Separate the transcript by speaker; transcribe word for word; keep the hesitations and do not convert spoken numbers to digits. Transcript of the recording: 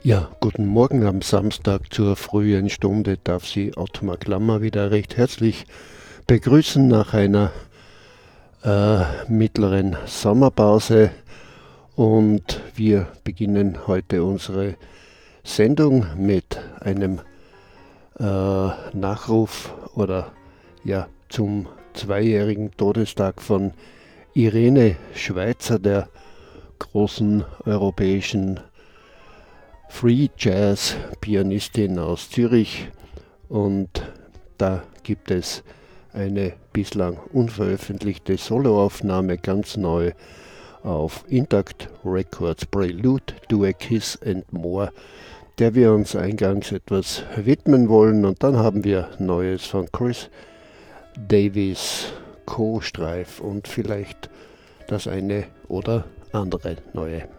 Speaker 1: Ja, guten Morgen am Samstag zur frühen Stunde darf Sie Ottmar Klammer wieder recht herzlich begrüßen nach einer äh, mittleren Sommerpause, und wir beginnen heute unsere Sendung mit einem äh, Nachruf oder ja zum zweijährigen Todestag von Irene Schweizer, der großen europäischen Free Jazz Pianistin aus Zürich, und da gibt es eine bislang unveröffentlichte Soloaufnahme ganz neu auf Intact Records, Prelude to a Kiss and More, der wir uns eingangs etwas widmen wollen, und dann haben wir Neues von Chris Davis, Co-Streif und vielleicht das eine oder andere Neue.